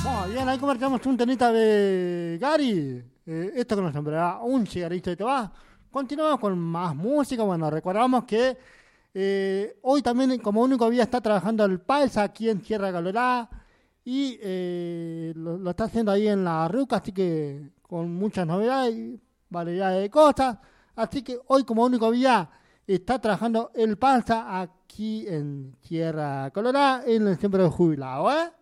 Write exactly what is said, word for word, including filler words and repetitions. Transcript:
Muy bien, ahí convertimos un tenita de Gary. Eh, esto que nos nombrará un cigarrito y te va. Continuamos con más música. Bueno, recordamos que eh, hoy también como único día está trabajando el Palsa aquí en Tierra Colorada. Y eh, lo, lo está haciendo ahí en la ruca, así que con muchas novedades y variedad de cosas. Así que hoy como único día está trabajando el Palsa aquí en Tierra Colorada en el centro de jubilado, ¿eh?